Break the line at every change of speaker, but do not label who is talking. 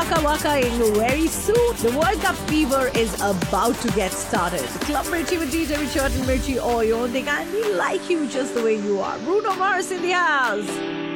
Waka Wakaing very soon. The World Cup fever is about to get started. Club Mirchi with DJ Richard and Mirchi Oyo. They can be like you just the way you are. Bruno Mars in the house.